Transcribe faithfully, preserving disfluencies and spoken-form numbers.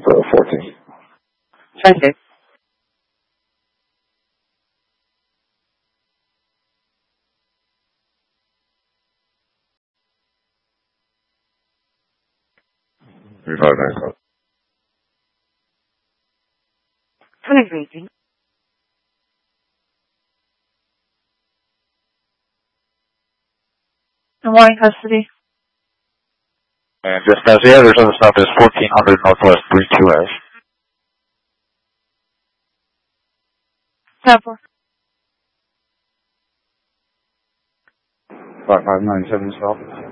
uh, fourteen. Okay. three five nine seven. Flag rating. And why in custody? And dispatch, the address of the stop is fourteen hundred Northwest three two S. Ten four. five five nine seven stop.